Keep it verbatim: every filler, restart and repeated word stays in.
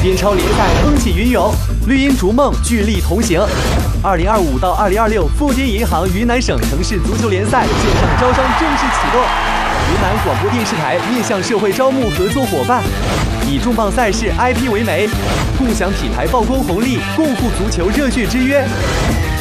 边超联赛风起云涌，绿茵逐梦，聚力同行。二零二五到二零二六，富坚银行云南省城市足球联赛线上招商正式启动。云南广播电视台面向社会招募合作伙伴，以重磅赛事 I P 为媒，共享品牌曝光红利，共赴足球热血之约。